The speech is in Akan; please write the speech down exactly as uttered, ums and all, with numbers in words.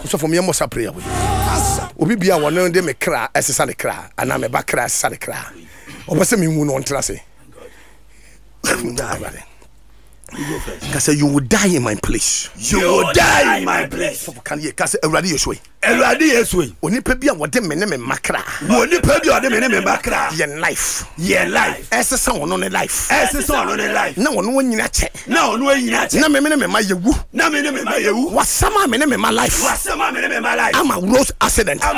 so for me mo sa prayer we obi bia won de me kra esesa ne kra ana me ba kra esesa ne kra obese me hu no ntra se Cause you will die in my place. You will die in my place. Can you cause already you way? Already yes way. Oni pe bia wode me ne me makra. Oni pe bia wode me ne me makra. Your life. Your life. Esesa wono ne life. Esesa wono ne life. Na wono nyina che. Na wono nyina che. Na me me ne me ma yewu. Na me ne me ma yewu. Wasama me ne me ma life. Wasama me ne me ma life. I'm a road accident.